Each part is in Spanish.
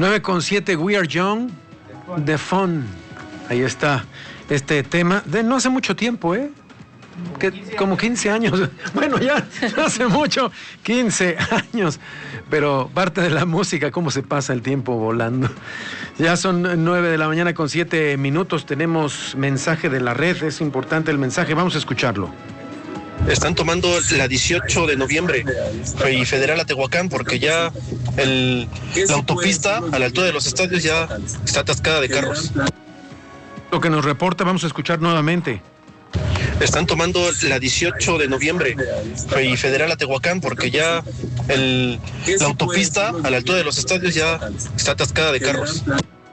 9:07, We Are Young, The Fun. Ahí está este tema de no hace mucho tiempo, como 15 años. Bueno, ya hace mucho, 15 años. Pero parte de la música, cómo se pasa el tiempo volando. Ya son 9:07 a.m. Tenemos mensaje de la red, es importante el mensaje, vamos a escucharlo. Están tomando la 18 de noviembre y Federal a Tehuacán porque ya la autopista a la altura de los estadios ya está atascada de carros. Lo que nos reporta, vamos a escuchar nuevamente. Están tomando la 18 de noviembre y Federal a Tehuacán porque ya la autopista a la altura de los estadios ya está atascada de carros.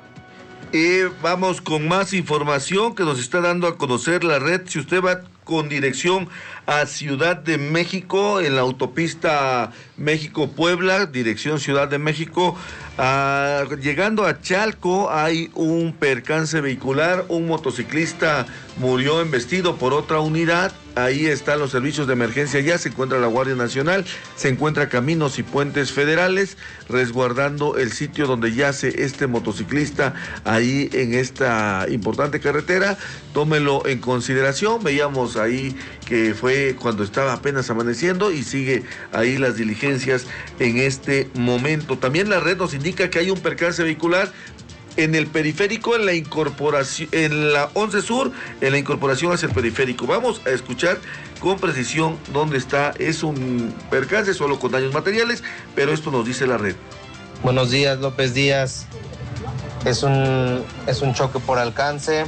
Y vamos con más información que nos está dando a conocer la red. Si usted va con dirección a Ciudad de México, en la autopista México-Puebla, dirección Ciudad de México, llegando a Chalco hay un percance vehicular, un motociclista murió embestido por otra unidad. Ahí están los servicios de emergencia, ya se encuentra la Guardia Nacional, se encuentra Caminos y Puentes Federales resguardando el sitio donde yace este motociclista ahí en esta importante carretera. Tómelo en consideración. Veíamos ahí que fue cuando estaba apenas amaneciendo y sigue ahí las diligencias en este momento. También la red nos indica que hay un percance vehicular en el periférico, en la incorporación, en la 11 Sur, en la incorporación hacia el periférico. Vamos a escuchar con precisión dónde está. Es un percance solo con daños materiales, pero esto nos dice la red. Buenos días, López Díaz. Es un choque por alcance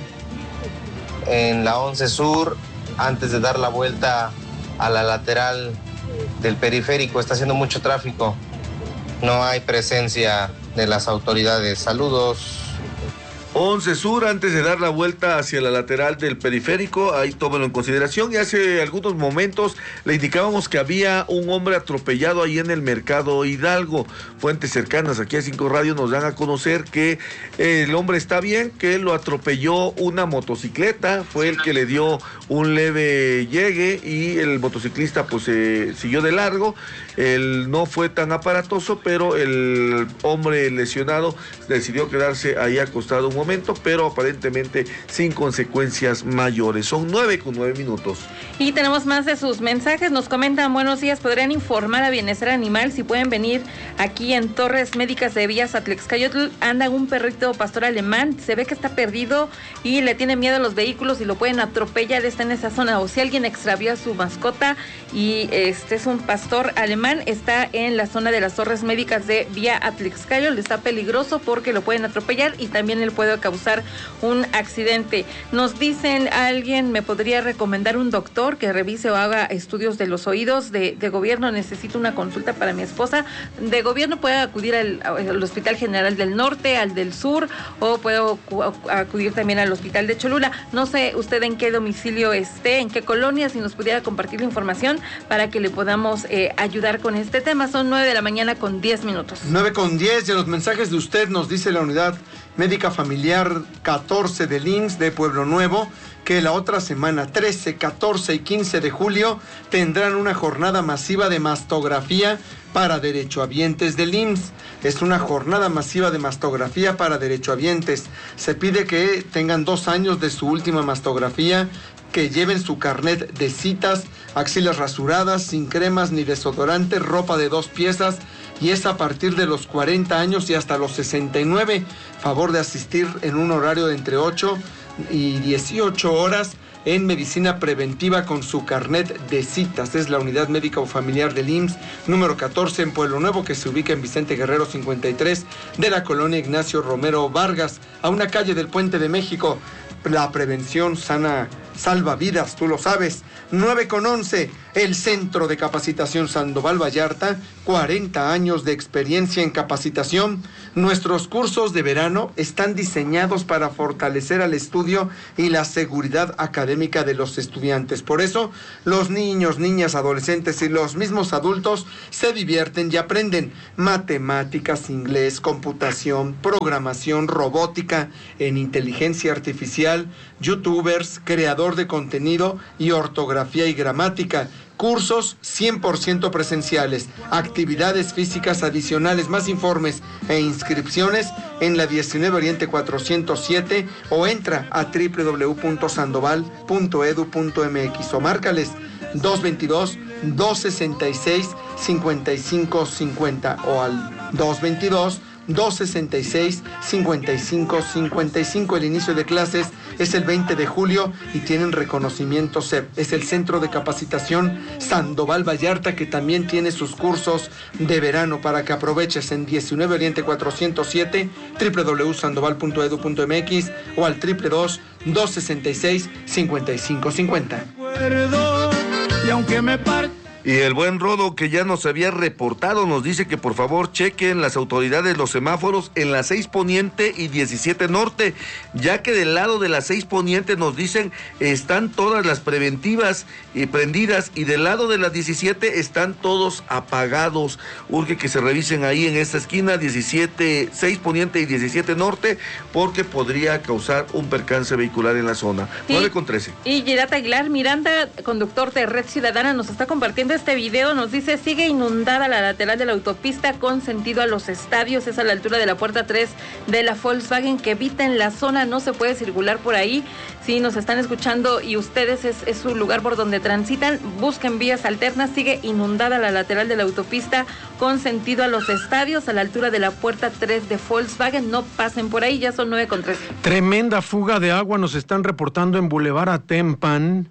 en la 11 Sur, antes de dar la vuelta a la lateral del periférico. Está haciendo mucho tráfico. No hay presencia de las autoridades. Saludos. 11 Sur, antes de dar la vuelta hacia la lateral del periférico, ahí tómelo en consideración. Y hace algunos momentos le indicábamos que había un hombre atropellado ahí en el Mercado Hidalgo. Fuentes cercanas aquí a 5 Radio nos dan a conocer que el hombre está bien, que lo atropelló una motocicleta, fue el que le dio un leve llegue y el motociclista pues siguió de largo. No fue tan aparatoso, pero el hombre lesionado decidió quedarse ahí acostado un momento, pero aparentemente sin consecuencias mayores. Son 9:09. Y tenemos más de sus mensajes. Nos comentan: buenos días, ¿podrían informar a Bienestar Animal si pueden venir aquí en Torres Médicas de Vías Atlixcayotl? Anda un perrito pastor alemán, se ve que está perdido y le tiene miedo a los vehículos y lo pueden atropellar. Está en esa zona, o si alguien extravió a su mascota y este es un pastor alemán, está en la zona de las Torres Médicas de Vía Atlixcayotl. Está peligroso porque lo pueden atropellar y también él puede causar un accidente. Nos dicen: alguien me podría recomendar un doctor que revise o haga estudios de los oídos. De gobierno necesito una consulta para mi esposa. De gobierno puede acudir al Hospital General del Norte, al del Sur, o puedo acudir también al Hospital de Cholula. No sé usted en qué domicilio esté, en qué colonia, si nos pudiera compartir la información para que le podamos ayudar con este tema. Son 9:10 a.m. 9:10, y los mensajes de usted nos dice la unidad médica familiar 14 del IMSS de Pueblo Nuevo que la otra semana, 13, 14 y 15 de julio, tendrán una jornada masiva de mastografía para derechohabientes del IMSS. Es una jornada masiva de mastografía para derechohabientes. Se pide que tengan 2 años de su última mastografía, que lleven su carnet de citas, axilas rasuradas, sin cremas ni desodorante, ropa de 2 piezas, y es a partir de los 40 años y hasta los 69. Favor de asistir en un horario de entre 8 y 18 horas en medicina preventiva con su carnet de citas. Es la unidad médica o familiar del IMSS número 14 en Pueblo Nuevo, que se ubica en Vicente Guerrero 53 de la colonia Ignacio Romero Vargas, a una calle del Puente de México. La prevención sana salva vidas, tú lo sabes. 9:11, el Centro de Capacitación Sandoval Vallarta, 40 años de experiencia en capacitación. Nuestros cursos de verano están diseñados para fortalecer al estudio y la seguridad académica de los estudiantes. Por eso, los niños, niñas, adolescentes y los mismos adultos se divierten y aprenden matemáticas, inglés, computación, programación, robótica, en inteligencia artificial, youtubers, creador de contenido y ortografía y gramática. cursos 100% presenciales, actividades físicas adicionales. Más informes e inscripciones en la 19 Oriente 407 o entra a www.sandoval.edu.mx o márcales 222-266-5550 o al 222-266-5555. El inicio de clases es el 20 de julio y tienen reconocimiento CEP. Es el Centro de Capacitación Sandoval Vallarta, que también tiene sus cursos de verano para que aproveches en 19 Oriente 407, www.sandoval.edu.mx o al 222-266-5550. Y aunque me Y el buen Rodo, que ya nos había reportado, nos dice que por favor chequen las autoridades los semáforos en la 6 Poniente y 17 Norte, ya que del lado de la 6 Poniente nos dicen están todas las preventivas y prendidas, y del lado de la 17 están todos apagados. Urge que se revisen ahí en esta esquina, 6 Poniente y 17 Norte, porque podría causar un percance vehicular en la zona. 9:13. Y Gerard Aguilar Miranda, conductor de Red Ciudadana, nos está compartiendo este video. Nos dice: sigue inundada la lateral de la autopista con sentido a los estadios, es a la altura de la puerta 3 de la Volkswagen, que eviten la zona, no se puede circular por ahí. Si nos están escuchando y ustedes es su lugar por donde transitan, busquen vías alternas. Sigue inundada la lateral de la autopista con sentido a los estadios, a la altura de la puerta 3 de Volkswagen, no pasen por ahí. Ya son 9:13. Tremenda fuga de agua nos están reportando en Boulevard Atempan,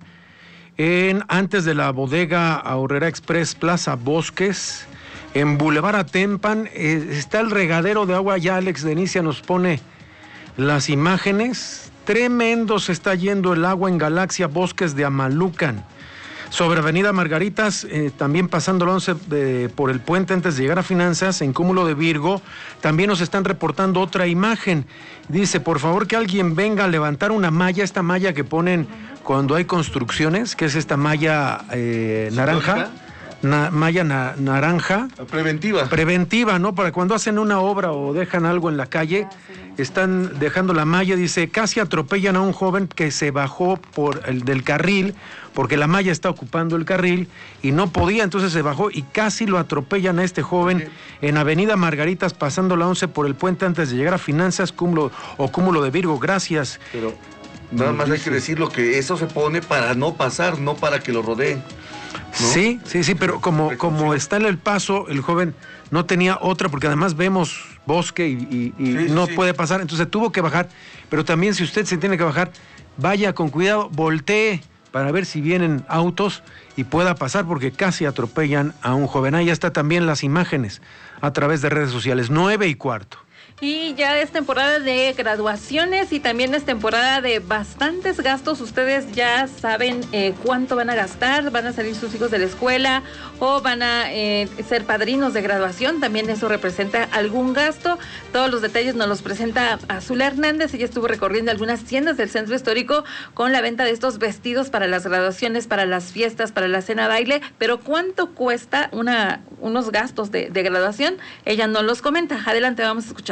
antes de la bodega Aurrera Express Plaza Bosques. En Boulevard Atempan está el regadero de agua. Ya Alex Denicia nos pone las imágenes. Tremendo se está yendo el agua en Galaxia Bosques de Amalucan. Sobre Avenida Margaritas, también pasando el 11 por el puente antes de llegar a Finanzas, en Cúmulo de Virgo, también nos están reportando otra imagen. Dice, por favor, que alguien venga a levantar una malla, esta malla que ponen cuando hay construcciones, que es esta malla naranja. Malla naranja. Preventiva, ¿no? Para cuando hacen una obra o dejan algo en la calle, están dejando la malla. Dice, casi atropellan a un joven que se bajó del carril, porque la malla está ocupando el carril y no podía, entonces se bajó y casi lo atropellan a este joven en Avenida Margaritas, pasando la 11 por el puente antes de llegar a Finanzas, Cúmulo de Virgo. Gracias. Pero nada más hay que decirlo, que eso se pone para no pasar, no para que lo rodeen, ¿no? Sí, pero como está en el paso, el joven no tenía otra, porque además vemos bosque y no puede pasar, entonces tuvo que bajar. Pero también, si usted se tiene que bajar, vaya con cuidado, voltee para ver si vienen autos y pueda pasar, porque casi atropellan a un joven. Ahí está también las imágenes a través de redes sociales. 9:15. Y ya es temporada de graduaciones y también es temporada de bastantes gastos. Ustedes ya saben cuánto van a gastar, van a salir sus hijos de la escuela o van a ser padrinos de graduación. También eso representa algún gasto. Todos los detalles nos los presenta Azul Hernández. Ella estuvo recorriendo algunas tiendas del centro histórico con la venta de estos vestidos para las graduaciones, para las fiestas, para la cena baile. Pero ¿cuánto cuesta unos gastos de graduación? Ella nos los comenta. Adelante, vamos a escuchar.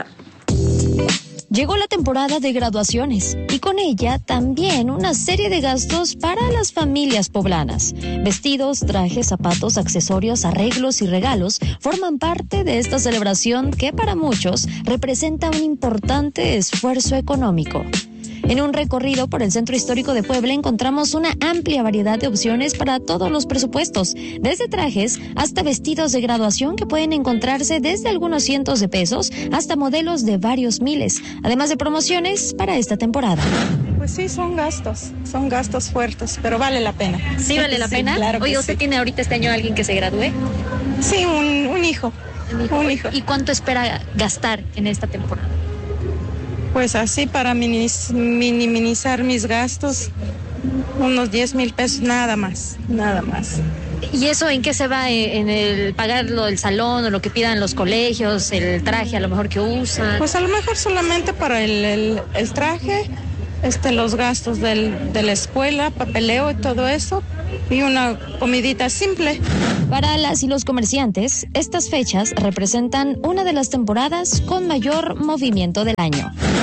Llegó la temporada de graduaciones y con ella también una serie de gastos para las familias poblanas. Vestidos, trajes, zapatos, accesorios, arreglos y regalos forman parte de esta celebración que para muchos representa un importante esfuerzo económico. En un recorrido por el centro histórico de Puebla encontramos una amplia variedad de opciones para todos los presupuestos, desde trajes hasta vestidos de graduación que pueden encontrarse desde algunos cientos de pesos hasta modelos de varios miles, además de promociones para esta temporada. Pues sí, son gastos fuertes, pero vale la pena. ¿Sí vale la pena? Claro. Oye, ¿usted tiene ahorita este año alguien que se gradúe? Sí, un hijo. Un hijo. ¿Y cuánto espera gastar en esta temporada? Pues así, para minimizar mis gastos, unos 10,000 pesos, nada más. ¿Y eso en qué se va? ¿En el pagar lo del salón o lo que pidan los colegios, el traje a lo mejor que usan? Pues a lo mejor solamente para el traje, los gastos de la escuela, papeleo y todo eso, y una comidita simple. Para las y los comerciantes, estas fechas representan una de las temporadas con mayor movimiento del año.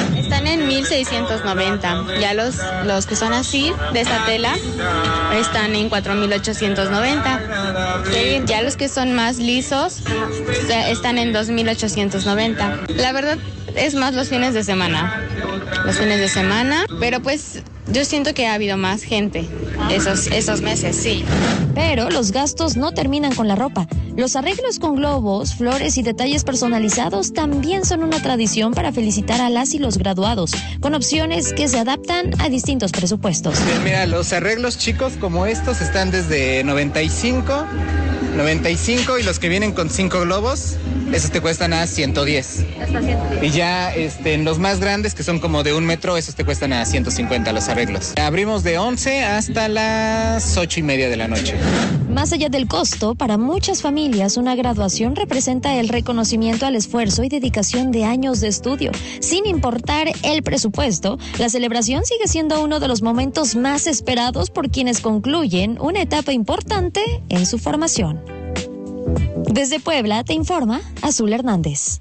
Están en 1,690. Ya los que son así, de esta tela, están en 4,890. Ya los que son más lisos, están en 2,890. La verdad es más los fines de semana. Pero pues yo siento que ha habido más gente esos meses, sí. Pero los gastos no terminan con la ropa. Los arreglos con globos, flores y detalles personalizados también son una tradición para felicitar a las y los graduados, con opciones que se adaptan a distintos presupuestos. Mira, los arreglos chicos como estos están desde 95 y los que vienen con 5 globos, esos te cuestan a 110. Y ya en los más grandes, que son como de 1 metro, esos te cuestan a 150 los arreglos. Abrimos de 11 hasta las 8:30 de la noche. Más allá del costo, para muchas familias una graduación representa el reconocimiento al esfuerzo y dedicación de años de estudio. Sin importar el presupuesto, la celebración sigue siendo uno de los momentos más esperados por quienes concluyen una etapa importante en su formación. Desde Puebla te informa Azul Hernández.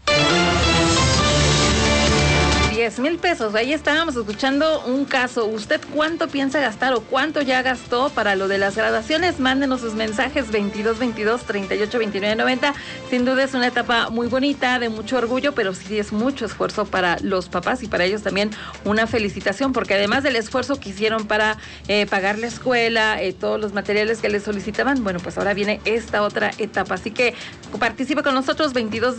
10,000 pesos. Ahí estábamos escuchando un caso. ¿Usted cuánto piensa gastar o cuánto ya gastó para lo de las graduaciones? Mándenos sus mensajes 2222-382990. Sin duda es una etapa muy bonita, de mucho orgullo, pero sí es mucho esfuerzo para los papás y para ellos también una felicitación, porque además del esfuerzo que hicieron para pagar la escuela, todos los materiales que les solicitaban, bueno, pues ahora viene esta otra etapa. Así que participe con nosotros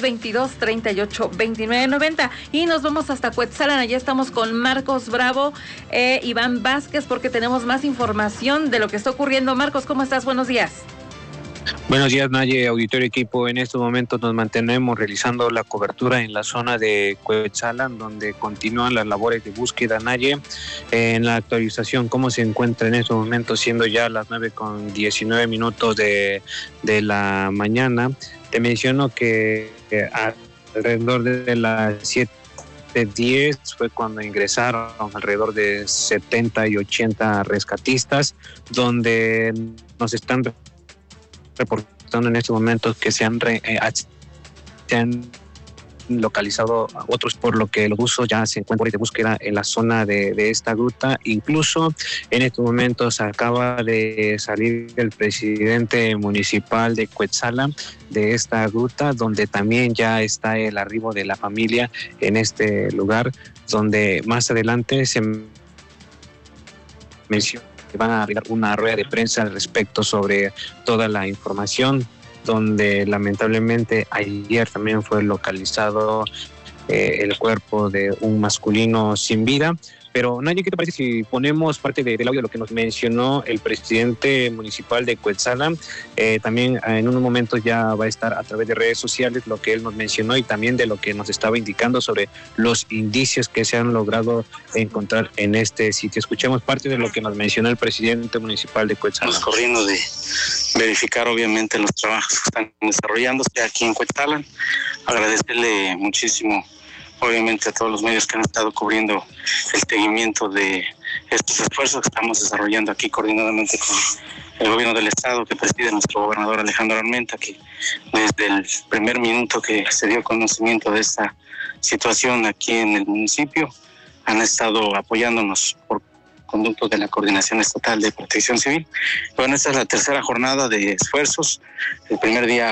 2222-382990 y nos vamos hasta Cuetzalan. Allá estamos con Marcos Bravo, Iván Vázquez, porque tenemos más información de lo que está ocurriendo. Marcos, ¿cómo estás? Buenos días. Buenos días, Naye, auditorio, equipo. En estos momentos nos mantenemos realizando la cobertura en la zona de Cuetzalan, donde continúan las labores de búsqueda, Naye. En la actualización, cómo se encuentra en estos momentos, siendo ya las 9:19 de la mañana. Te menciono que alrededor de las 7:10 fue cuando ingresaron alrededor de 70 y 80 rescatistas, donde nos están reportando en estos momentos que se han localizado a otros, por lo que el buzo ya se encuentra de búsqueda en la zona de esta gruta. Incluso en estos momentos acaba de salir el presidente municipal de Cuetzalan de esta gruta, donde también ya está el arribo de la familia en este lugar, donde más adelante se menciona que van a abrir una rueda de prensa al respecto sobre toda la información, donde lamentablemente ayer también fue localizado el cuerpo de un masculino sin vida. Pero, Naye, ¿qué te parece si ponemos parte del audio de lo que nos mencionó el presidente municipal de Cuetzalan? También en unos momentos ya va a estar a través de redes sociales lo que él nos mencionó y también de lo que nos estaba indicando sobre los indicios que se han logrado encontrar en este sitio. Escuchemos parte de lo que nos mencionó el presidente municipal de Cuetzalan. Estamos corriendo de verificar obviamente los trabajos que están desarrollándose aquí en Cuetzalan. Agradecerle muchísimo obviamente a todos los medios que han estado cubriendo el seguimiento de estos esfuerzos que estamos desarrollando aquí coordinadamente con el gobierno del estado que preside nuestro gobernador Alejandro Armenta, que desde el primer minuto que se dio conocimiento de esta situación aquí en el municipio han estado apoyándonos por conducto de la Coordinación Estatal de Protección Civil. Bueno, esta es la tercera jornada de esfuerzos. El primer día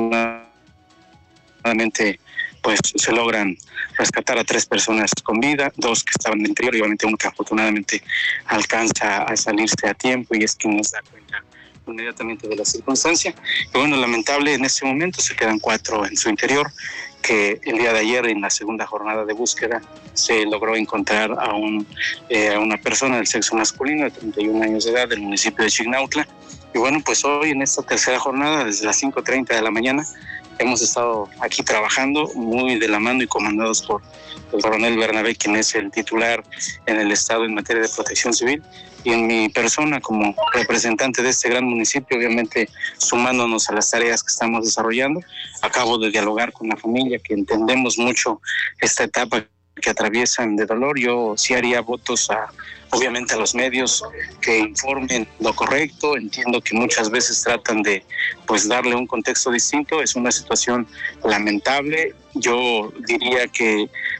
afortunadamente pues se logran rescatar a 3 personas con vida, 2 que estaban en el interior y obviamente uno que afortunadamente alcanza a salirse a tiempo y es quien nos da cuenta inmediatamente de la circunstancia. Y bueno, lamentable en este momento se quedan 4 en su interior, que el día de ayer en la segunda jornada de búsqueda se logró encontrar a una persona del sexo masculino de 31 años de edad del municipio de Chignautla. Y bueno, pues hoy en esta tercera jornada desde las 5:30 de la mañana hemos estado aquí trabajando muy de la mano y comandados por el coronel Bernabé, quien es el titular en el estado en materia de protección civil, y en mi persona como representante de este gran municipio, obviamente sumándonos a las tareas que estamos desarrollando. Acabo de dialogar con la familia, que entendemos mucho esta etapa que atraviesan de dolor. Yo sí haría votos obviamente a los medios que informen lo correcto. Entiendo que muchas veces tratan de pues darle un contexto distinto. Es una situación lamentable. Yo diría que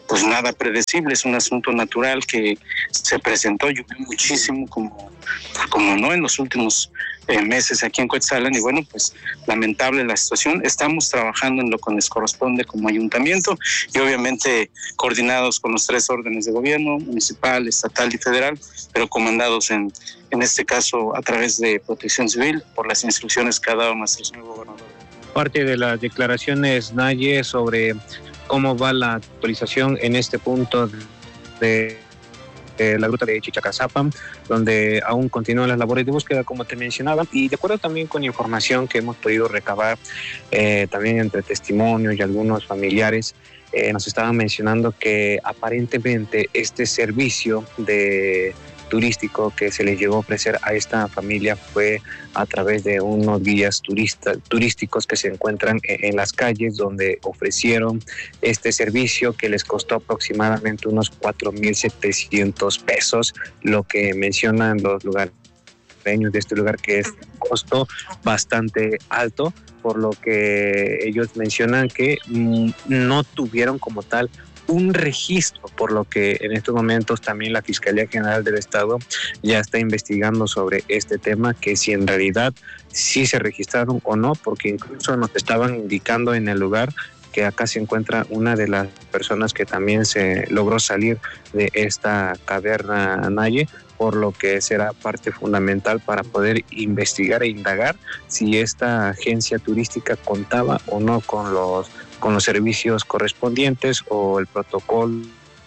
pues nada predecible, es un asunto natural que se presentó, llovió muchísimo como no en los últimos meses aquí en Cuetzalan, y bueno, pues lamentable la situación. Estamos trabajando en lo que nos corresponde como ayuntamiento y obviamente coordinados con los 3 órdenes de gobierno, municipal, estatal y federal, pero comandados en este caso a través de Protección Civil por las instrucciones que ha dado nuestro señor gobernador. Parte de las declaraciones, Naye, sobre cómo va la actualización en este punto de la gruta de Chichacazapan, donde aún continúan las labores de búsqueda, como te mencionaba, y de acuerdo también con información que hemos podido recabar también entre testimonios y algunos familiares, nos estaban mencionando que aparentemente este servicio de turístico que se les llegó a ofrecer a esta familia fue a través de unos guías turísticos que se encuentran en las calles, donde ofrecieron este servicio que les costó aproximadamente unos 4,700 pesos, lo que mencionan los lugareños de este lugar, que es un costo bastante alto, por lo que ellos mencionan que no tuvieron como tal un registro, por lo que en estos momentos también la Fiscalía General del Estado ya está investigando sobre este tema, que si en realidad sí se registraron o no, porque incluso nos estaban indicando en el lugar que acá se encuentra una de las personas que también se logró salir de esta caverna Naye, por lo que será parte fundamental para poder investigar e indagar si esta agencia turística contaba o no con los servicios correspondientes o el protocolo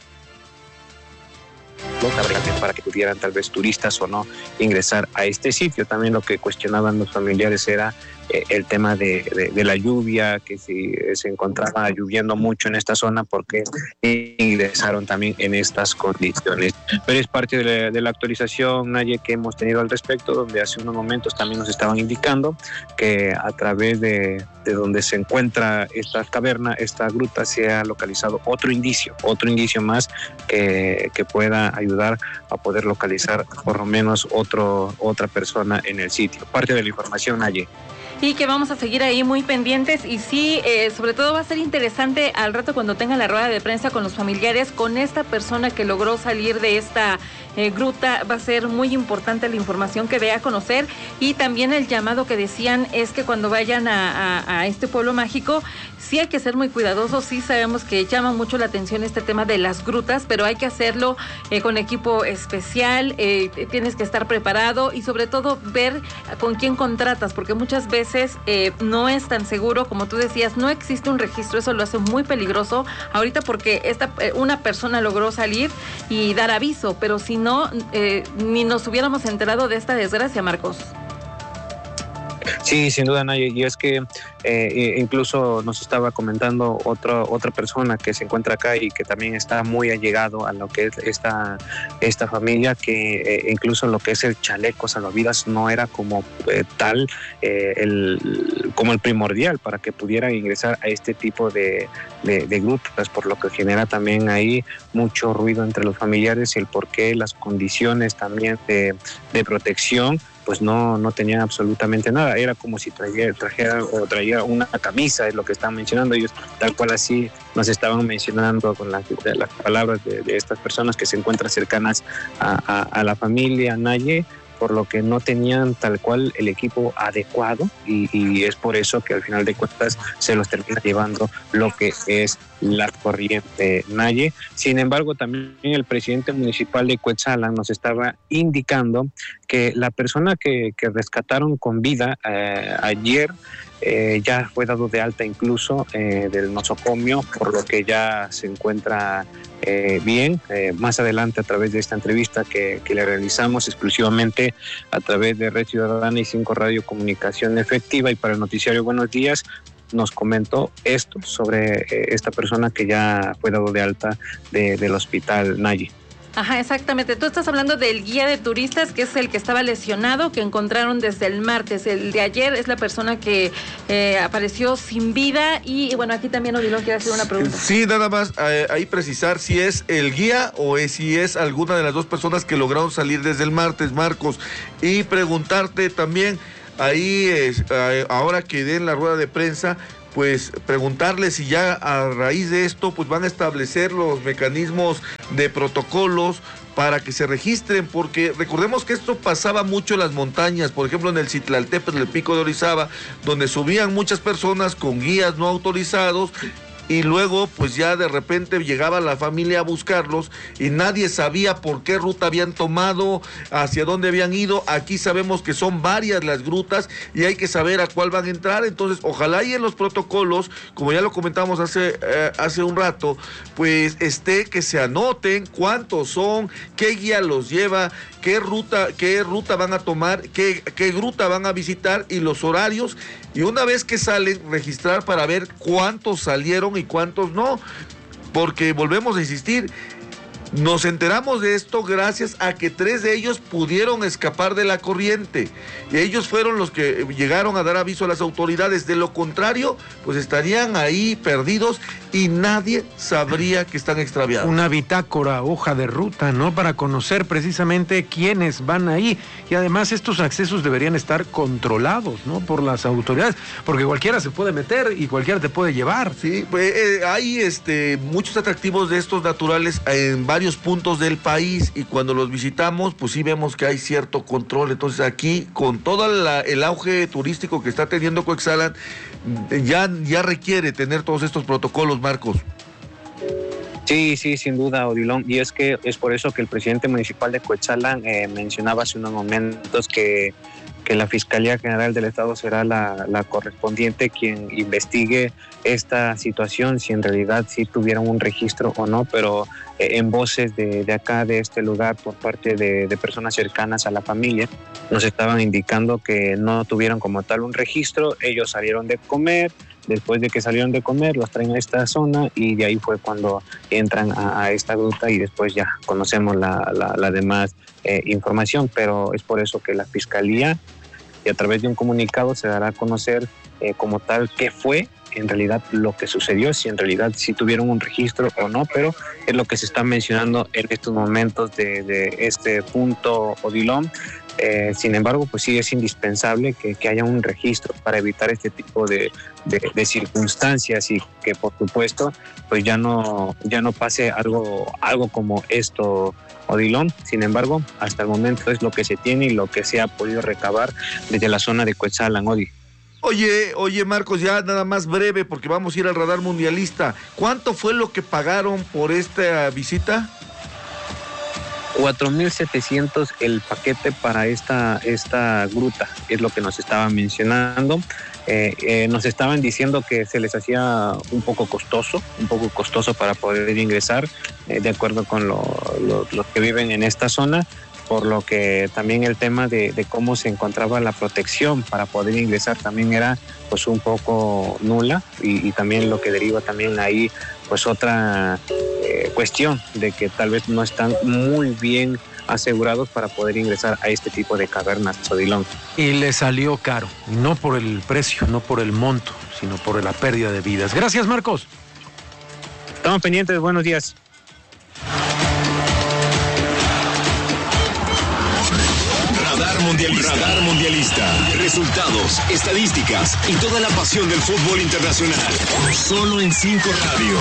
para que pudieran tal vez turistas o no ingresar a este sitio. También lo que cuestionaban los familiares era el tema de la lluvia, que si se encontraba lloviendo mucho en esta zona, porque ingresaron también en estas condiciones. Pero es parte de la actualización, Naye, que hemos tenido al respecto, donde hace unos momentos también nos estaban indicando que a través de donde se encuentra esta caverna, esta gruta, se ha localizado otro indicio más que pueda ayudar a poder localizar por lo menos otra persona en el sitio. Parte de la información, Naye. Y que vamos a seguir ahí muy pendientes, y sí, sobre todo va a ser interesante al rato cuando tengan la rueda de prensa con los familiares, con esta persona que logró salir de esta gruta. Va a ser muy importante la información que dé a conocer, y también el llamado que decían es que cuando vayan a este pueblo mágico sí hay que ser muy cuidadosos. Sí sabemos que llama mucho la atención este tema de las grutas, pero hay que hacerlo con equipo especial, tienes que estar preparado y sobre todo ver con quién contratas, porque muchas veces no es tan seguro, como tú decías, no existe un registro, eso lo hace muy peligroso ahorita, porque una persona logró salir y dar aviso, pero si no, ni nos hubiéramos enterado de esta desgracia, Marcos. Sí, sin duda, Naye, y es que incluso nos estaba comentando otra persona que se encuentra acá y que también está muy allegado a lo que es esta familia, que incluso lo que es el chaleco salvavidas no era como tal como el primordial para que pudieran ingresar a este tipo de grutas, por lo que genera también ahí mucho ruido entre los familiares, y el por qué las condiciones también de protección pues no tenían absolutamente nada. Era como si traía una camisa, es lo que están mencionando ellos, tal cual así nos estaban mencionando con las palabras de estas personas que se encuentran cercanas a la familia Naye, por lo que no tenían tal cual el equipo adecuado, y es por eso que al final de cuentas se los termina llevando lo que es la corriente Naye. Sin embargo, también el presidente municipal de Cuetzalan nos estaba indicando que la persona que rescataron con vida ayer ya fue dado de alta incluso del nosocomio, por lo que ya se encuentra bien. Más adelante, a través de esta entrevista que le realizamos exclusivamente a través de Red Ciudadana y 5 Radio Comunicación Efectiva y para el noticiario Buenos Días, nos comentó esto sobre esta persona que ya fue dado de alta del hospital Naye. Ajá, exactamente. Tú estás hablando del guía de turistas, que es el que estaba lesionado, que encontraron desde el martes. El de ayer es la persona que apareció sin vida. Y bueno, aquí también Odilon quiere hacer una pregunta. Sí, nada más ahí precisar si es el guía o si es alguna de las dos personas que lograron salir desde el martes, Marcos. Y preguntarte también, ahí ahora que den la rueda de prensa, pues preguntarles si ya a raíz de esto pues van a establecer los mecanismos de protocolos para que se registren, porque recordemos que esto pasaba mucho en las montañas, por ejemplo en el Citlaltépetl, el Pico de Orizaba, donde subían muchas personas con guías no autorizados, y luego pues ya de repente llegaba la familia a buscarlos y nadie sabía por qué ruta habían tomado, hacia dónde habían ido. Aquí sabemos que son varias las grutas y hay que saber a cuál van a entrar. Entonces ojalá y en los protocolos, como ya lo comentamos hace un rato, pues que se anoten cuántos son, qué guía los lleva, qué ruta van a tomar, qué gruta van a visitar y los horarios, y una vez que salen, registrar para ver cuántos salieron y cuántos no, porque volvemos a insistir, nos enteramos de esto gracias a que 3 de ellos pudieron escapar de la corriente, y ellos fueron los que llegaron a dar aviso a las autoridades. De lo contrario, pues estarían ahí perdidos y nadie sabría que están extraviados. Una bitácora, hoja de ruta, ¿no? Para conocer precisamente quiénes van ahí. Y además estos accesos deberían estar controlados, ¿no? Por las autoridades, porque cualquiera se puede meter y cualquiera te puede llevar. Sí, pues hay muchos atractivos de estos naturales en varios puntos del país, y cuando los visitamos, pues sí vemos que hay cierto control. Entonces aquí, con todo el auge turístico que está teniendo Cuetzalan, ya requiere tener todos estos protocolos, Marcos. Sí, sin duda, Odilon, y es por eso que el presidente municipal de Cuetzalan mencionaba hace unos momentos que la Fiscalía General del Estado será la correspondiente quien investigue esta situación, si en realidad sí tuvieron un registro o no, pero en voces de acá, de este lugar, por parte de personas cercanas a la familia, nos estaban indicando que no tuvieron como tal un registro. Ellos salieron de comer, después de que salieron de comer los traen a esta zona y de ahí fue cuando entran a esta gruta y después ya conocemos la demás información, pero es por eso que la Fiscalía, y a través de un comunicado, se dará a conocer como tal qué fue en realidad lo que sucedió, si en realidad sí tuvieron un registro o no, pero es lo que se está mencionando en estos momentos de este punto, Odilon. Sin embargo, pues sí es indispensable que haya un registro para evitar este tipo de circunstancias y que por supuesto pues ya no pase algo como esto, Odilon. Sin embargo, hasta el momento es lo que se tiene y lo que se ha podido recabar desde la zona de Cuetzalan, Odi. Oye, Marcos, ya nada más breve porque vamos a ir al radar mundialista. ¿Cuánto fue lo que pagaron por esta visita? 4,700 el paquete para esta gruta, es lo que nos estaban mencionando. Nos estaban diciendo que se les hacía un poco costoso para poder ingresar, de acuerdo con los que viven en esta zona, por lo que también el tema de cómo se encontraba la protección para poder ingresar también era pues un poco nula, y también lo que deriva también ahí pues otra cuestión de que tal vez no están muy bien asegurados para poder ingresar a este tipo de cavernas, Odilon. Y le salió caro, no por el precio, no por el monto, sino por la pérdida de vidas. Gracias, Marcos. Estamos pendientes, buenos días. Radar Mundialista. Resultados, estadísticas y toda la pasión del fútbol internacional. Solo en 5 Radio.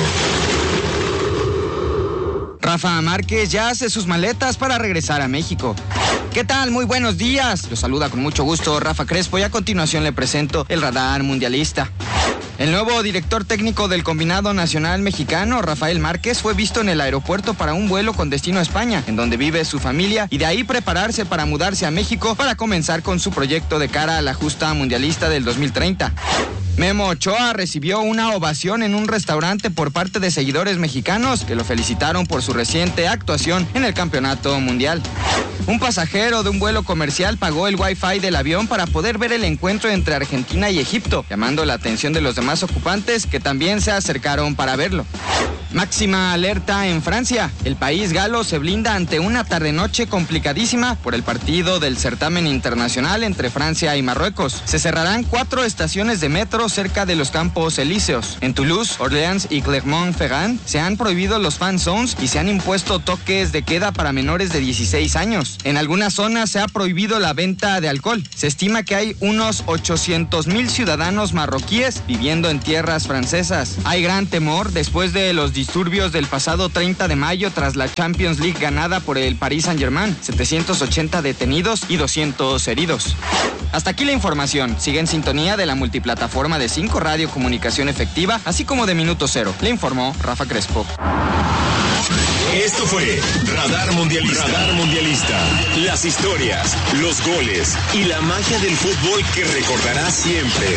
Rafa Márquez ya hace sus maletas para regresar a México. ¿Qué tal? Muy buenos días. Los saluda con mucho gusto Rafa Crespo y a continuación le presento el Radar Mundialista. El nuevo director técnico del combinado nacional mexicano, Rafael Márquez, fue visto en el aeropuerto para un vuelo con destino a España, en donde vive su familia, y de ahí prepararse para mudarse a México para comenzar con su proyecto de cara a la justa mundialista del 2030. Memo Ochoa recibió una ovación en un restaurante por parte de seguidores mexicanos que lo felicitaron por su reciente actuación en el campeonato mundial. Un pasajero de un vuelo comercial pagó el Wi-Fi del avión para poder ver el encuentro entre Argentina y Egipto, llamando la atención de los demás ocupantes que también se acercaron para verlo. Máxima alerta en Francia. El país galo se blinda ante una tarde-noche complicadísima por el partido del certamen internacional entre Francia y Marruecos. Se cerrarán 4 estaciones de metro cerca de los Campos Elíseos. En Toulouse, Orléans y Clermont-Ferrand se han prohibido los fan zones y se han impuesto toques de queda para menores de 16 años. En algunas zonas se ha prohibido la venta de alcohol. Se estima que hay unos 800,000 ciudadanos marroquíes viviendo en tierras francesas. Hay gran temor después de los disturbios del pasado 30 de mayo tras la Champions League ganada por el Paris Saint-Germain. 780 detenidos y 200 heridos. Hasta aquí la información. Sigue en sintonía de la multiplataforma de 5 Radio Comunicación Efectiva, así como de Minuto Cero. Le informó Rafa Crespo. Esto fue Radar Mundialista. Radar Mundialista. Las historias, los goles y la magia del fútbol que recordarás siempre.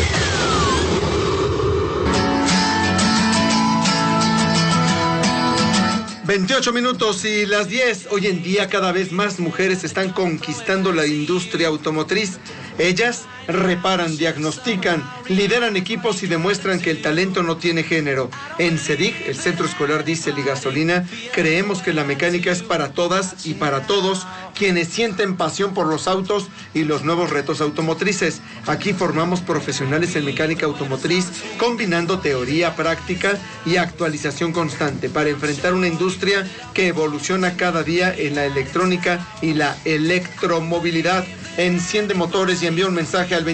28 minutos y las 10. Hoy en día cada vez más mujeres están conquistando la industria automotriz. Ellas reparan, diagnostican, lideran equipos y demuestran que el talento no tiene género. En CEDIG, el Centro Escolar Diésel y Gasolina, creemos que la mecánica es para todas y para todos quienes sienten pasión por los autos y los nuevos retos automotrices. Aquí formamos profesionales en mecánica automotriz, combinando teoría, práctica y actualización constante para enfrentar una industria que evoluciona cada día en la electrónica y la electromovilidad. Enciende motores y envía un mensaje al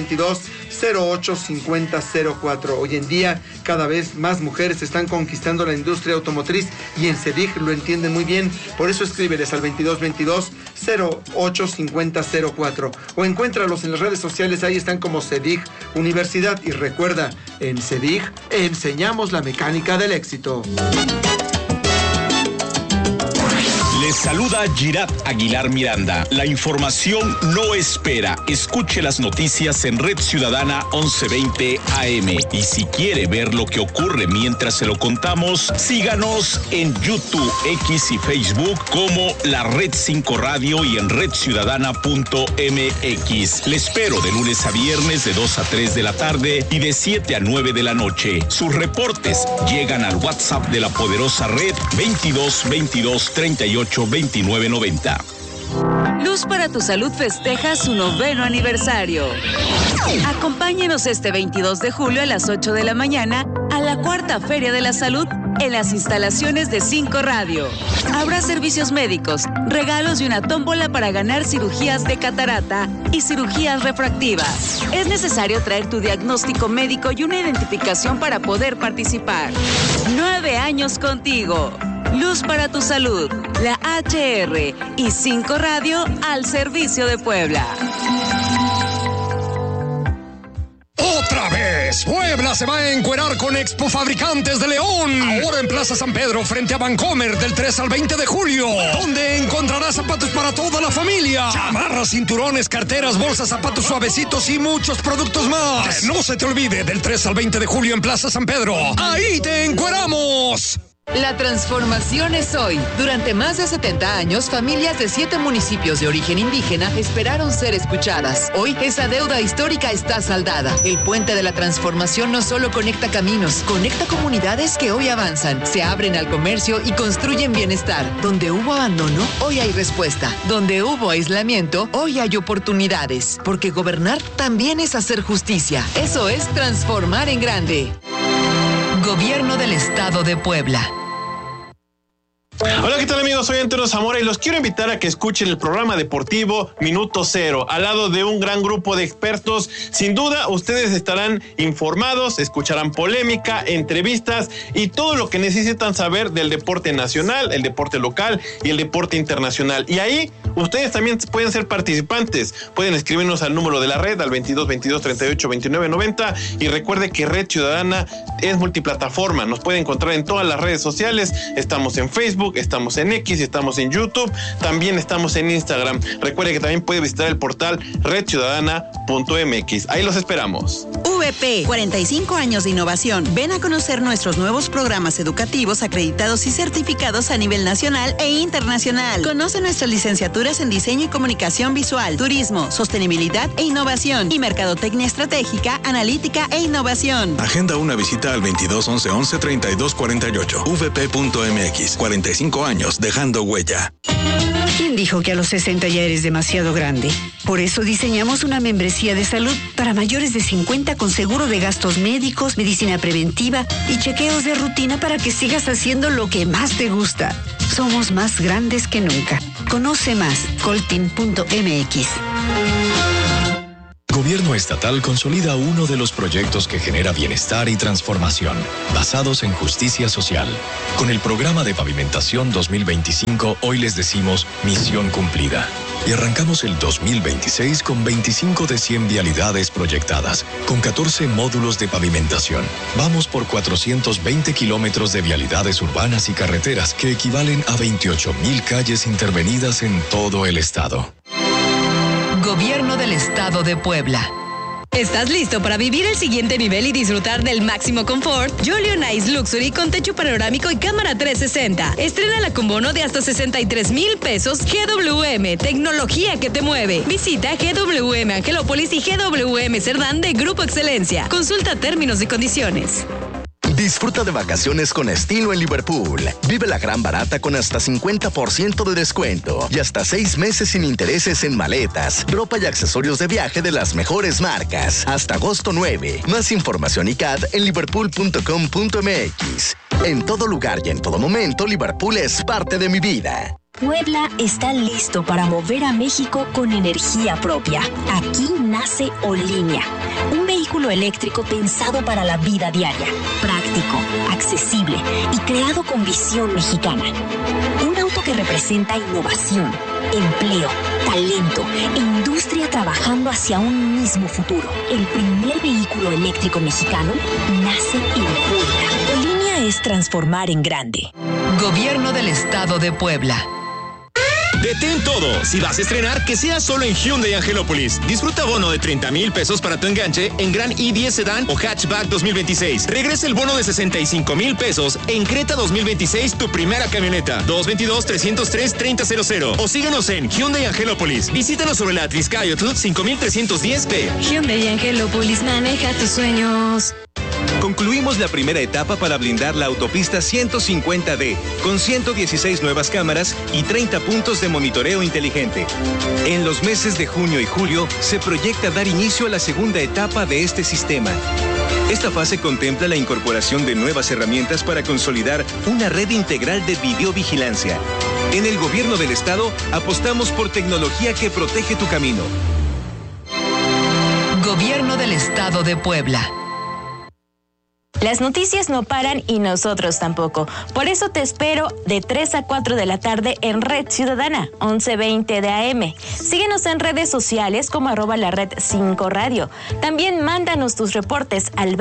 2222-085004. Hoy en día, cada vez más mujeres están conquistando la industria automotriz y en CEDIG lo entienden muy bien. Por eso escríbeles al 2222-085004 o encuéntralos en las redes sociales. Ahí están como CEDIG Universidad. Y recuerda, en CEDIG enseñamos la mecánica del éxito. Les saluda Girat Aguilar Miranda. La información no espera. Escuche las noticias en Red Ciudadana 1120 AM. Y si quiere ver lo que ocurre mientras se lo contamos, síganos en YouTube, X y Facebook como la Red 5 Radio y en redciudadana.mx. Le espero de lunes a viernes de 2 a 3 de la tarde y de 7 a 9 de la noche. Sus reportes llegan al WhatsApp de la poderosa red 2222382990. Luz para tu Salud festeja su 9º aniversario. Acompáñenos este 22 de julio a las 8 de la mañana a la 4ª Feria de la Salud en las instalaciones de 5 Radio. Habrá servicios médicos, regalos y una tómbola para ganar cirugías de catarata y cirugías refractivas. Es necesario traer tu diagnóstico médico y una identificación para poder participar. 9 años contigo. Luz para tu Salud, la HR y 5 Radio al servicio de Puebla. ¡Otra vez! Puebla se va a encuerar con Expo Fabricantes de León. Ahora en Plaza San Pedro, frente a Vancomer, del 3 al 20 de julio. Donde encontrarás zapatos para toda la familia. Chamarras, cinturones, carteras, bolsas, zapatos suavecitos y muchos productos más. Que no se te olvide, del 3 al 20 de julio en Plaza San Pedro. ¡Ahí te encueramos! La transformación es hoy. Durante más de 70 años, familias de 7 municipios de origen indígena esperaron ser escuchadas. Hoy, esa deuda histórica está saldada. El puente de la transformación no solo conecta caminos, conecta comunidades que hoy avanzan, se abren al comercio y construyen bienestar. Donde hubo abandono, hoy hay respuesta. Donde hubo aislamiento, hoy hay oportunidades. Porque gobernar también es hacer justicia. Eso es transformar en grande. Gobierno del Estado de Puebla. Hola, ¿qué tal amigos? Soy Antonio Zamora y los quiero invitar a que escuchen el programa deportivo Minuto Cero, al lado de un gran grupo de expertos. Sin duda, ustedes estarán informados, escucharán polémica, entrevistas y todo lo que necesitan saber del deporte nacional, el deporte local y el deporte internacional. Y ahí ustedes también pueden ser participantes. Pueden escribirnos al número de la red, al 2222382990, y recuerde que Red Ciudadana es multiplataforma. Nos puede encontrar en todas las redes sociales. Estamos en Facebook, estamos en X, estamos en YouTube, también estamos en Instagram. Recuerde que también puede visitar el portal redciudadana.mx. Ahí los esperamos. VP, 45 años de innovación. Ven a conocer nuestros nuevos programas educativos acreditados y certificados a nivel nacional e internacional. Conoce nuestras licenciaturas en Diseño y Comunicación Visual, Turismo, Sostenibilidad e Innovación y Mercadotecnia Estratégica, Analítica e Innovación. Agenda una visita al 22 11 11 32 48. vp.mx. 45 años dejando huella. ¿Quién dijo que a los 60 ya eres demasiado grande? Por eso diseñamos una membresía de salud para mayores de 50 con seguro de gastos médicos, medicina preventiva y chequeos de rutina para que sigas haciendo lo que más te gusta. Somos más grandes que nunca. Conoce más, coltin.mx. Gobierno estatal consolida uno de los proyectos que genera bienestar y transformación, basados en justicia social. Con el programa de pavimentación 2025, hoy les decimos misión cumplida. Y arrancamos el 2026 con 25 de 100 vialidades proyectadas, con 14 módulos de pavimentación. Vamos por 420 kilómetros de vialidades urbanas y carreteras, que equivalen a 28,000 calles intervenidas en todo el estado. Gobierno del Estado de Puebla. ¿Estás listo para vivir el siguiente nivel y disfrutar del máximo confort? Jolion Ice Luxury con techo panorámico y cámara 360. Estrénala con bono de hasta 63,000 pesos. GWM, tecnología que te mueve. Visita GWM Angelópolis y GWM Cerdán de Grupo Excelencia. Consulta términos y condiciones. Disfruta de vacaciones con estilo en Liverpool. Vive la gran barata con hasta 50% de descuento y hasta 6 meses sin intereses en maletas, ropa y accesorios de viaje de las mejores marcas. Hasta agosto 9. Más información y CAD en liverpool.com.mx. En todo lugar y en todo momento, Liverpool es parte de mi vida. Puebla está listo para mover a México con energía propia. Aquí nace Olinea, un vehículo eléctrico pensado para la vida diaria, práctico, accesible y creado con visión mexicana. Un auto que representa innovación, empleo, talento e industria trabajando hacia un mismo futuro. El primer vehículo eléctrico mexicano nace en Puebla. Olinea es transformar en grande. Gobierno del Estado de Puebla. Detén todo. Si vas a estrenar, que sea solo en Hyundai Angelópolis. Disfruta bono de 30,000 pesos para tu enganche en Gran i10 Sedan o Hatchback 2026. Regresa el bono de 65,000 pesos en Creta 2026, tu primera camioneta. 222-303-3000. O síguenos en Hyundai Angelópolis. Visítanos sobre la Atliscayotl 5310B. Hyundai Angelópolis, maneja tus sueños. Concluimos la primera etapa para blindar la autopista 150D, con 116 nuevas cámaras y 30 puntos de monitoreo inteligente. En los meses de junio y julio se proyecta dar inicio a la segunda etapa de este sistema. Esta fase contempla la incorporación de nuevas herramientas para consolidar una red integral de videovigilancia. En el Gobierno del Estado apostamos por tecnología que protege tu camino. Gobierno del Estado de Puebla. Las noticias no paran y nosotros tampoco. Por eso te espero de 3 a 4 de la tarde en Red Ciudadana, 11:20 de AM. Síguenos en redes sociales como @lared5 radio. También mándanos tus reportes al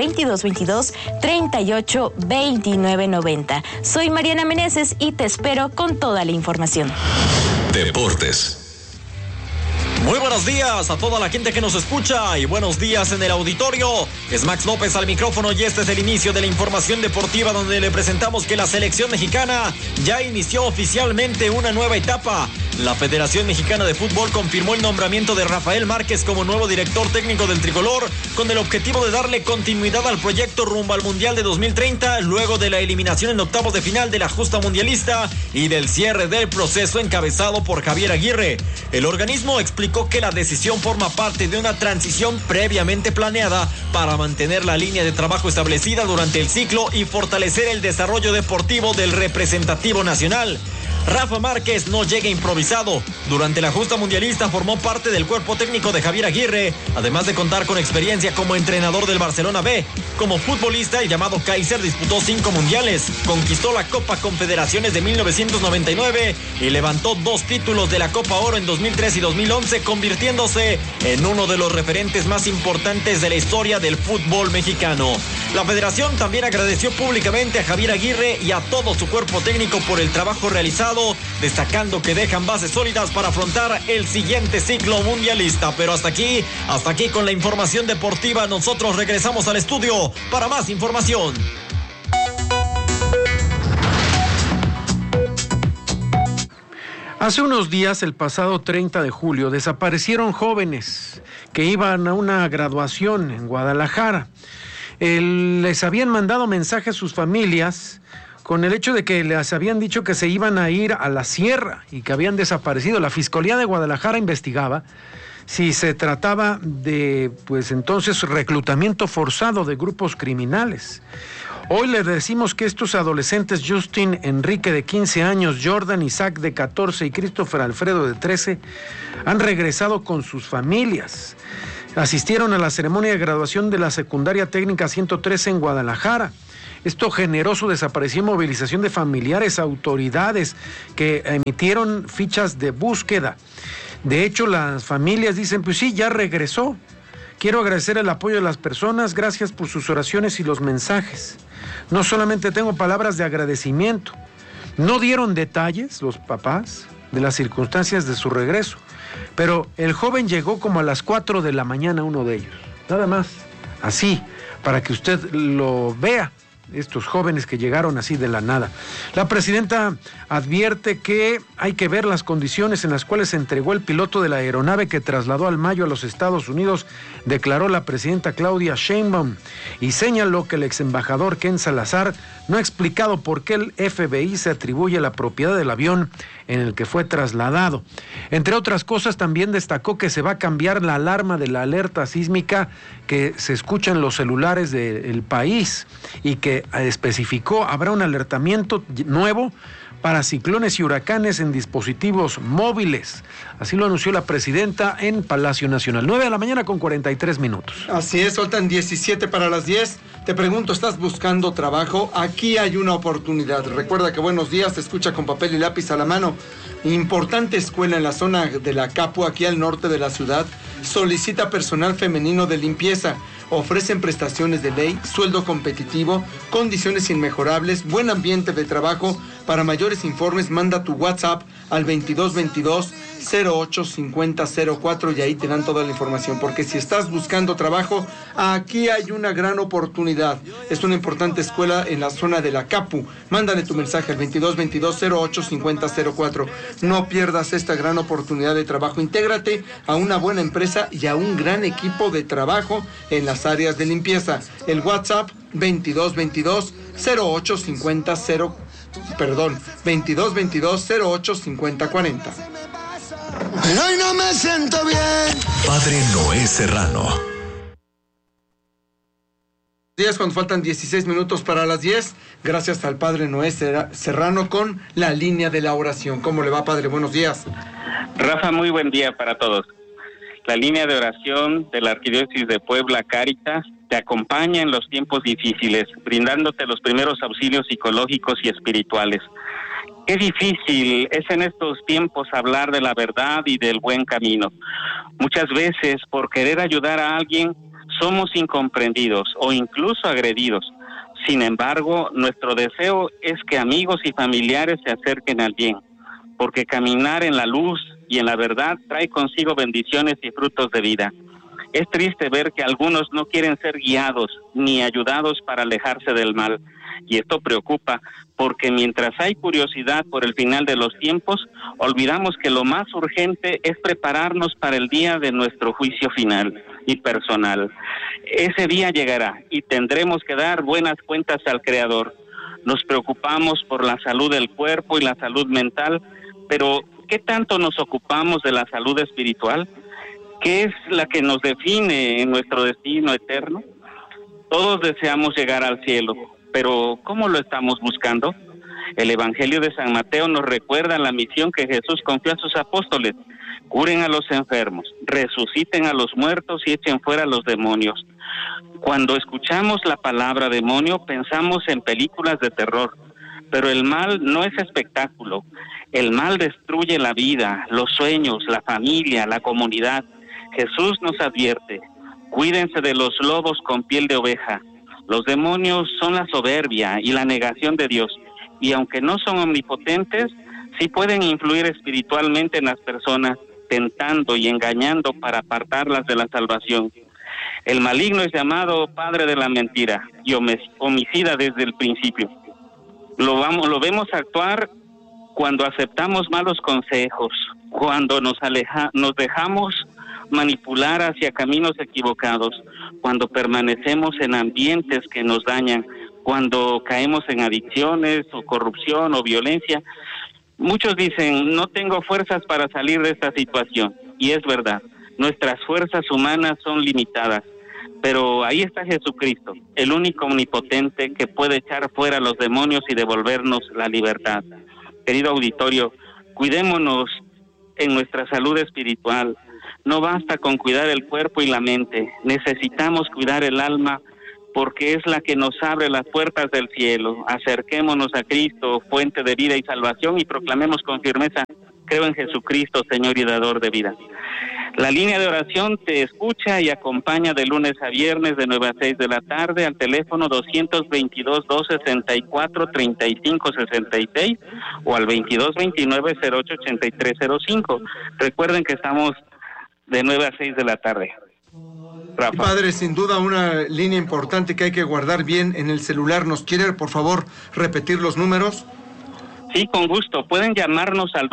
2222-382990. Soy Mariana Meneses y te espero con toda la información. Deportes. Muy buenos días a toda la gente que nos escucha y buenos días en el auditorio. Es Max López al micrófono y este es el inicio de la información deportiva donde le presentamos que la selección mexicana ya inició oficialmente una nueva etapa. La Federación Mexicana de Fútbol confirmó el nombramiento de Rafael Márquez como nuevo director técnico del tricolor con el objetivo de darle continuidad al proyecto rumbo al Mundial de 2030 luego de la eliminación en octavos de final de la justa mundialista y del cierre del proceso encabezado por Javier Aguirre. El organismo explicó que la decisión forma parte de una transición previamente planeada para mantener la línea de trabajo establecida durante el ciclo y fortalecer el desarrollo deportivo del representativo nacional. Rafa Márquez no llega improvisado. Durante la justa mundialista formó parte del cuerpo técnico de Javier Aguirre, además de contar con experiencia como entrenador del Barcelona B. Como futbolista, el llamado Kaiser disputó 5 mundiales, conquistó la Copa Confederaciones de 1999 y levantó 2 títulos de la Copa Oro en 2003 y 2011, convirtiéndose en uno de los referentes más importantes de la historia del fútbol mexicano. La federación también agradeció públicamente a Javier Aguirre y a todo su cuerpo técnico por el trabajo realizado, destacando que dejan bases sólidas para afrontar el siguiente ciclo mundialista. Pero hasta aquí con la información deportiva. Nosotros regresamos al estudio para más información. Hace unos días, el pasado 30 de julio, desaparecieron jóvenes que iban a una graduación en Guadalajara. Les habían mandado mensajes a sus familias con el hecho de que les habían dicho que se iban a ir a la sierra y que habían desaparecido. La Fiscalía de Guadalajara investigaba si se trataba de, pues entonces, reclutamiento forzado de grupos criminales. Hoy le decimos que estos adolescentes, Justin Enrique de 15 años, Jordan Isaac de 14 y Christopher Alfredo de 13, han regresado con sus familias. Asistieron a la ceremonia de graduación de la Secundaria Técnica 113 en Guadalajara. Esto generó su desaparición y movilización de familiares, autoridades que emitieron fichas de búsqueda. De hecho, las familias dicen, pues sí, ya regresó. Quiero agradecer el apoyo de las personas, gracias por sus oraciones y los mensajes. No solamente tengo palabras de agradecimiento. No dieron detalles los papás de las circunstancias de su regreso, pero el joven llegó como a las 4 de la mañana, uno de ellos. Nada más, así, para que usted lo vea. Estos jóvenes que llegaron así de la nada. La presidenta advierte que hay que ver las condiciones en las cuales se entregó el piloto de la aeronave que trasladó al Mayo a los Estados Unidos, declaró la presidenta Claudia Sheinbaum, y señaló que el exembajador Ken Salazar no ha explicado por qué el FBI se atribuye la propiedad del avión en el que fue trasladado. Entre otras cosas, también destacó que se va a cambiar la alarma de la alerta sísmica que se escucha en los celulares del país y que especificó habrá un alertamiento nuevo para ciclones y huracanes en dispositivos móviles. Así lo anunció la presidenta en Palacio Nacional. 9 de la mañana con 43 minutos. Así es, faltan 17 para las 10. Te pregunto, ¿estás buscando trabajo? Aquí hay una oportunidad. Recuerda que Buenos Días te escucha con papel y lápiz a la mano. Importante escuela en la zona de la Capu, aquí al norte de la ciudad. Solicita personal femenino de limpieza. Ofrecen prestaciones de ley, sueldo competitivo, condiciones inmejorables, buen ambiente de trabajo. Para mayores informes, manda tu WhatsApp al 2222-085004 y ahí te dan toda la información. Porque si estás buscando trabajo, aquí hay una gran oportunidad. Es una importante escuela en la zona de la Capu. Mándale tu mensaje al 2222-085004. No pierdas esta gran oportunidad de trabajo. Intégrate a una buena empresa y a un gran equipo de trabajo en las áreas de limpieza. El WhatsApp 2222-085040. Pero hoy no me siento bien. Padre Noé Serrano. Días cuando faltan 16 minutos para las 10, gracias al Padre Noé Serrano con la línea de la oración. ¿Cómo le va, Padre? Buenos días. Rafa, muy buen día para todos. La línea de oración de la Arquidiócesis de Puebla, Cáritas, te acompaña en los tiempos difíciles, brindándote los primeros auxilios psicológicos y espirituales. Qué difícil es en estos tiempos hablar de la verdad y del buen camino. Muchas veces, por querer ayudar a alguien, somos incomprendidos o incluso agredidos. Sin embargo, nuestro deseo es que amigos y familiares se acerquen al bien, porque caminar en la luz y en la verdad trae consigo bendiciones y frutos de vida. Es triste ver que algunos no quieren ser guiados ni ayudados para alejarse del mal. Y esto preocupa porque mientras hay curiosidad por el final de los tiempos, olvidamos que lo más urgente es prepararnos para el día de nuestro juicio final y personal. Ese día llegará y tendremos que dar buenas cuentas al Creador. Nos preocupamos por la salud del cuerpo y la salud mental, pero ¿qué tanto nos ocupamos de la salud espiritual? ¿Qué es la que nos define en nuestro destino eterno? Todos deseamos llegar al cielo, pero ¿cómo lo estamos buscando? El Evangelio de San Mateo nos recuerda la misión que Jesús confió a sus apóstoles. Curen a los enfermos, resuciten a los muertos y echen fuera a los demonios. Cuando escuchamos la palabra demonio, pensamos en películas de terror, pero el mal no es espectáculo. El mal destruye la vida, los sueños, la familia, la comunidad. Jesús nos advierte, cuídense de los lobos con piel de oveja. Los demonios son la soberbia y la negación de Dios, y aunque no son omnipotentes, sí pueden influir espiritualmente en las personas, tentando y engañando para apartarlas de la salvación. El maligno es llamado padre de la mentira y homicida desde el principio. Lo vemos actuar cuando aceptamos malos consejos, cuando nos dejamos manipular hacia caminos equivocados, cuando permanecemos en ambientes que nos dañan, cuando caemos en adicciones o corrupción o violencia. Muchos dicen, no tengo fuerzas para salir de esta situación, y es verdad, nuestras fuerzas humanas son limitadas, pero ahí está Jesucristo, el único omnipotente que puede echar fuera a los demonios y devolvernos la libertad. Querido auditorio, cuidémonos en nuestra salud espiritual. No basta con cuidar el cuerpo y la mente, necesitamos cuidar el alma, porque es la que nos abre las puertas del cielo. Acerquémonos a Cristo, fuente de vida y salvación, y proclamemos con firmeza, creo en Jesucristo, Señor y dador de vida. La línea de oración te escucha y acompaña de lunes a viernes de 9 a 6 de la tarde al teléfono 222-264-3566 o al 2229-088305. Recuerden que estamos de 9 a 6 de la tarde. Rafa. Padre, sin duda una línea importante que hay que guardar bien en el celular. ¿Nos quiere, por favor, repetir los números? Sí, con gusto. Pueden llamarnos al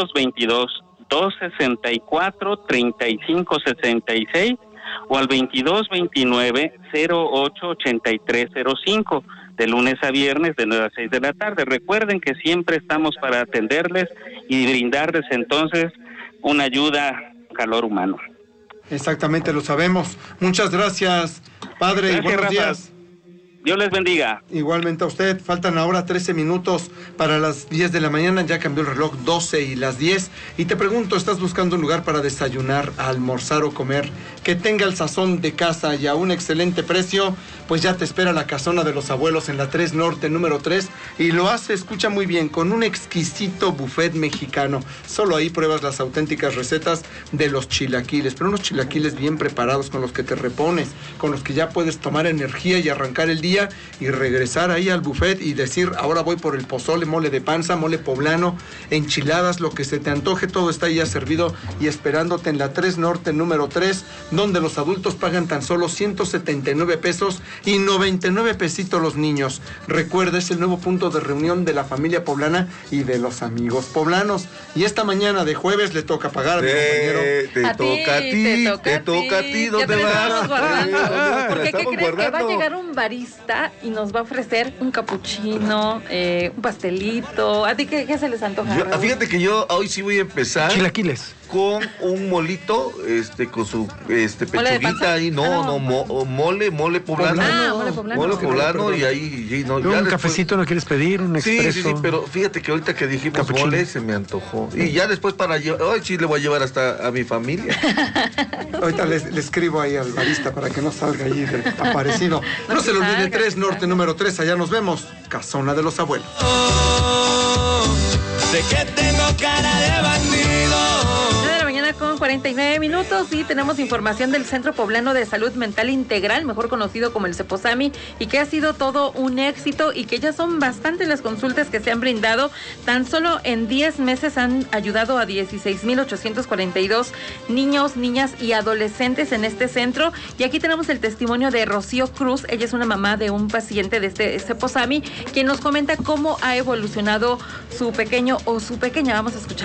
222-264-3566 o al 2229-088305 de lunes a viernes de 9 a 6 de la tarde. Recuerden que siempre estamos para atenderles y brindarles entonces una ayuda, calor humano. Exactamente, lo sabemos. Muchas gracias, padre, gracias, y buenos Rafa. días. Dios les bendiga. Igualmente a usted. Faltan ahora 13 minutos para las 10 de la mañana. Ya cambió el reloj, 12 y las 10. Y te pregunto, ¿estás buscando un lugar para desayunar, almorzar o comer que tenga el sazón de casa y a un excelente precio? Pues ya te espera la Casona de los Abuelos en la 3 Norte, número 3. Y lo hace, escucha muy bien, con un exquisito buffet mexicano. Solo ahí pruebas las auténticas recetas de los chilaquiles. Pero unos chilaquiles bien preparados, con los que te repones, con los que ya puedes tomar energía y arrancar el día y regresar ahí al buffet y decir, ahora voy por el pozole, mole de panza, mole poblano, enchiladas, lo que se te antoje, todo está ya servido y esperándote en la 3 Norte número 3, donde los adultos pagan tan solo 179 pesos y 99 pesitos los niños. Recuerda, es el nuevo punto de reunión de la familia poblana y de los amigos poblanos. Y esta mañana de jueves le toca pagar a mi compañero. Te toca a ti, ¿dónde vas? Porque ¿qué crees? Que va a llegar un barista y nos va a ofrecer un capuchino, un pastelito. ¿A ti qué se les antoja? Fíjate que yo hoy sí voy a empezar chilaquiles con un molito, con su pechuguita ahí, mole poblano. Mole poblano y ahí no. Un cafecito no quieres pedir, un expreso. Sí, pero fíjate que ahorita que dijimos capuchino, mole se me antojó. Y ya después hoy sí le voy a llevar hasta a mi familia. Ahorita le escribo ahí al barista para que no salga ahí aparecido. No se le olvide, 3 Norte número 3, allá nos vemos. Casona de los Abuelos. Sé que tengo cara de bandido. 9 de la mañana con 49 minutos y tenemos información del Centro Poblano de Salud Mental Integral, mejor conocido como el CEPOSAMI, y que ha sido todo un éxito y que ya son bastantes las consultas que se han brindado. Tan solo en 10 meses han ayudado a 16,842 niños, niñas y adolescentes en este centro. Y aquí tenemos el testimonio de Rocío Cruz. Ella es una mamá de un paciente de este CEPOSAMI, quien nos comenta cómo ha evolucionado su pequeño o su pequeña. Vamos a escuchar.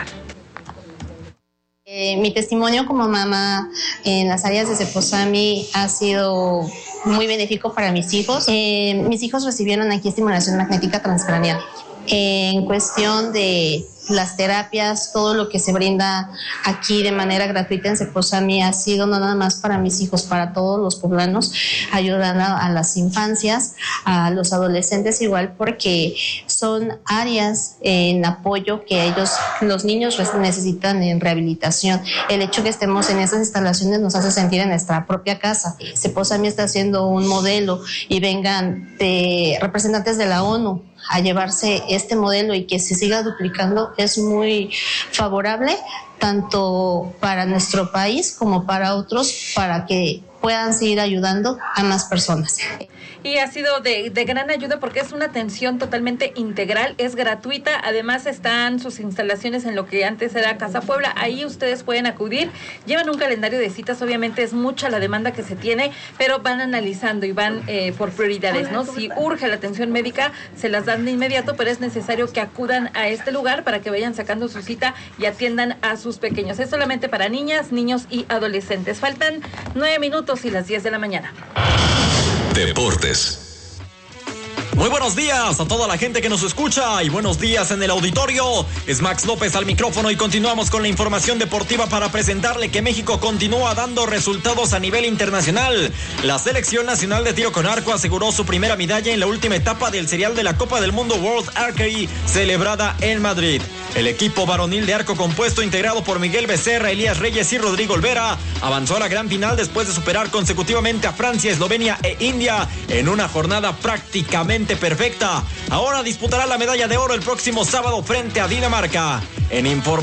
Mi testimonio como mamá en las áreas de CEPOSAMI ha sido muy benéfico para mis hijos. Mis hijos recibieron aquí estimulación magnética transcraneal. En cuestión de las terapias, todo lo que se brinda aquí de manera gratuita en CEPOSAMI ha sido no nada más para mis hijos, para todos los poblanos, ayudando a las infancias, a los adolescentes igual, porque son áreas en apoyo que los niños necesitan en rehabilitación. El hecho que estemos en esas instalaciones nos hace sentir en nuestra propia casa. CEPOSAMI está haciendo un modelo y vengan representantes de la ONU a llevarse este modelo y que se siga duplicando es muy favorable tanto para nuestro país como para otros, para que puedan seguir ayudando a más personas. y ha sido de gran ayuda porque es una atención totalmente integral, es gratuita, además están sus instalaciones en lo que antes era Casa Puebla, ahí ustedes pueden acudir, llevan un calendario de citas, obviamente es mucha la demanda que se tiene, pero van analizando y van por prioridades, ¿no? Si urge la atención médica, se las dan de inmediato, pero es necesario que acudan a este lugar para que vayan sacando su cita y atiendan a sus pequeños. Es solamente para niñas, niños y adolescentes. Faltan 9 minutos y las 10 de la mañana. Deportes. Muy buenos días a toda la gente que nos escucha y buenos días en el auditorio. Es Max López al micrófono y continuamos con la información deportiva para presentarle que México continúa dando resultados a nivel internacional. La Selección Nacional de Tiro con Arco aseguró su primera medalla en la última etapa del serial de la Copa del Mundo World Archery celebrada en Madrid. El equipo varonil de arco compuesto integrado por Miguel Becerra, Elías Reyes y Rodrigo Olvera avanzó a la gran final después de superar consecutivamente a Francia, Eslovenia e India en una jornada prácticamente perfecta. Ahora disputará la medalla de oro el próximo sábado frente a Dinamarca. En información